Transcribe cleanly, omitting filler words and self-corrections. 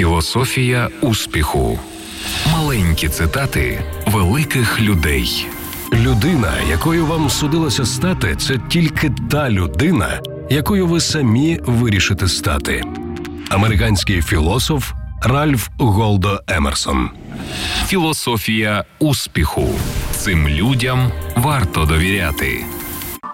Філософія успіху. Маленькі цитати великих людей. Людина, якою вам судилося стати, це тільки та людина, якою ви самі вирішите стати. Американський філософ Ральф Голдо Емерсон. Філософія успіху. Цим людям варто довіряти.